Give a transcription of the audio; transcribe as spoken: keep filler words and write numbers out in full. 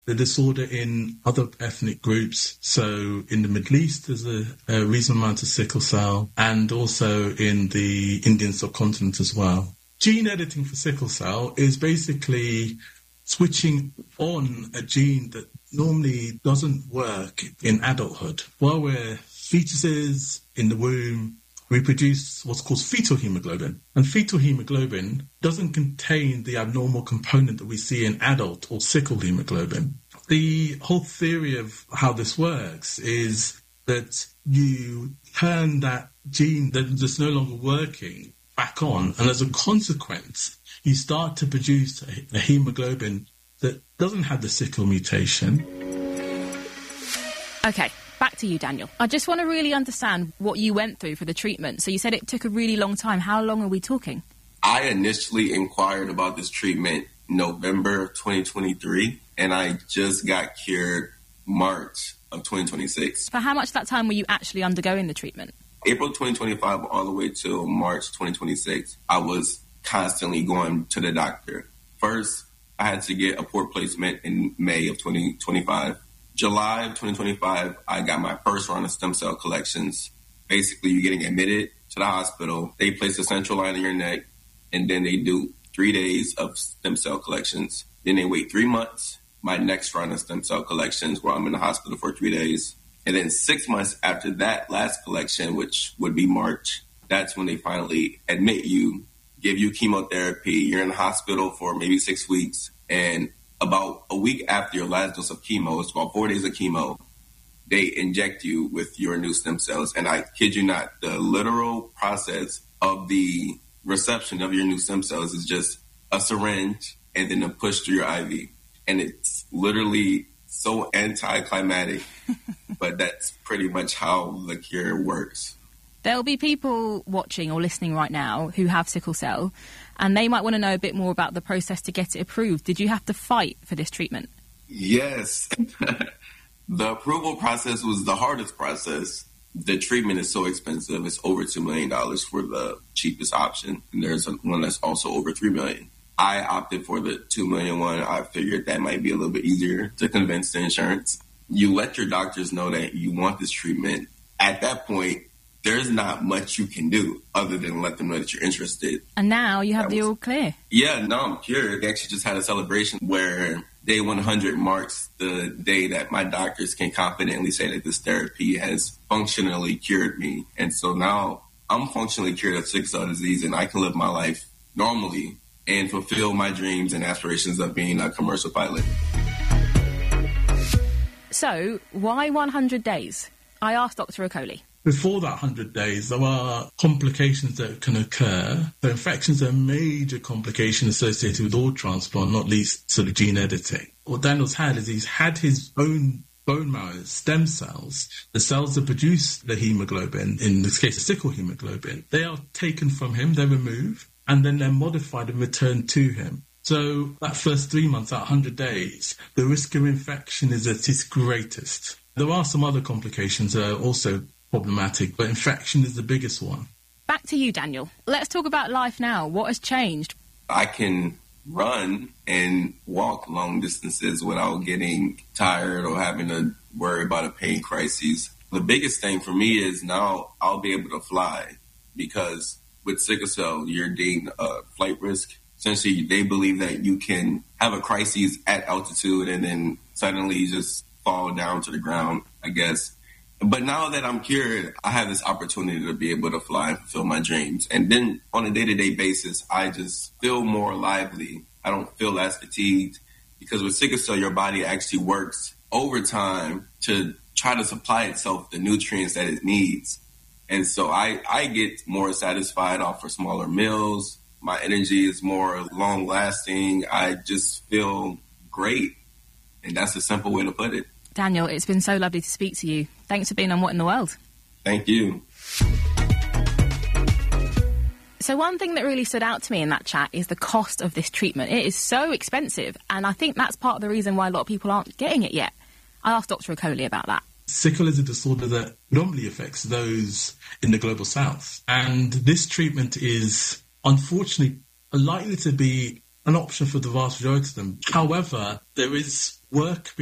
the disorder in other ethnic groups. So in the Middle East, there's a, a reasonable amount of sickle cell, and also in the Indian subcontinent as well. Gene editing for sickle cell is basically switching on a gene that normally doesn't work in adulthood. While we're fetuses in the womb, we produce what's called fetal hemoglobin. And fetal hemoglobin doesn't contain the abnormal component that we see in adult or sickle hemoglobin. The whole theory of how this works is that you turn that gene that's no longer working back on, and as a consequence, you start to produce a, a hemoglobin that doesn't have the sickle mutation. Okay, back to you, Daniel. I just want to really understand what you went through for the treatment. So you said it took a really long time. How long are we talking? I initially inquired about this treatment November of twenty twenty-three, and I just got cured March of twenty twenty-six. For how much of that time were you actually undergoing the treatment? April twenty twenty-five all the way till March twenty twenty-six, I was constantly going to the doctor. First, I had to get a port placement in May of twenty twenty-five. July of twenty twenty-five, I got my first round of stem cell collections. Basically, you're getting admitted to the hospital. They place a central line in your neck, and then they do three days of stem cell collections. Then they wait three months, my next round of stem cell collections, where I'm in the hospital for three days. And then six months after that last collection, which would be March, that's when they finally admit you, give you chemotherapy. You're in the hospital for maybe six weeks. And about a week after your last dose of chemo, it's about four days of chemo, they inject you with your new stem cells. And I kid you not, the literal process of the reception of your new stem cells is just a syringe and then a push through your I V. And it's literally so anticlimactic, but that's pretty much how the cure works. There'll be people watching or listening right now who have sickle cell, and they might want to know a bit more about the process to get it approved. Did you have to fight for this treatment? Yes. The approval process was the hardest process. The treatment is so expensive. It's over two million dollars for the cheapest option, and there's one that's also over three million dollars. I opted for the two million dollars one. I figured that might be a little bit easier to convince the insurance. You let your doctors know that you want this treatment. At that point, there's not much you can do other than let them know that you're interested. And now you have that the was, all clear. Yeah, now I'm cured. They actually just had a celebration where day one hundred marks the day that my doctors can confidently say that this therapy has functionally cured me. And so now I'm functionally cured of sickle cell disease, and I can live my life normally and fulfill my dreams and aspirations of being a commercial pilot. So, why one hundred days? I asked Doctor Okoli. Before that one hundred days, there are complications that can occur. So infections are a major complication associated with all transplant, not least sort of gene editing. What Daniel's had is he's had his own bone marrow stem cells, the cells that produce the hemoglobin, in this case, the sickle hemoglobin. They are taken from him, they're removed, and then they're modified and returned to him. So that first three months, that one hundred days, the risk of infection is at its greatest. There are some other complications that are also problematic, but infection is the biggest one. Back to you, Daniel. Let's talk about life now. What has changed? I can run and walk long distances without getting tired or having to worry about a pain crisis. The biggest thing for me is now I'll be able to fly, because with sickle cell, you're deemed a flight risk. Essentially, they believe that you can have a crisis at altitude and then suddenly just fall down to the ground, I guess. But now that I'm cured, I have this opportunity to be able to fly and fulfill my dreams. And then on a day-to-day basis, I just feel more lively. I don't feel as fatigued, because with sickle cell, your body actually works overtime to try to supply itself the nutrients that it needs. And so I, I get more satisfied off of smaller meals. My energy is more long-lasting. I just feel great. And that's a simple way to put it. Daniel, it's been so lovely to speak to you. Thanks for being on What in the World. Thank you. So one thing that really stood out to me in that chat is the cost of this treatment. It is so expensive, and I think that's part of the reason why a lot of people aren't getting it yet. I asked Doctor Okoli about that. Sickle is a disorder that predominantly affects those in the global south. And this treatment is, unfortunately, likely to be an option for the vast majority of them. However, there is work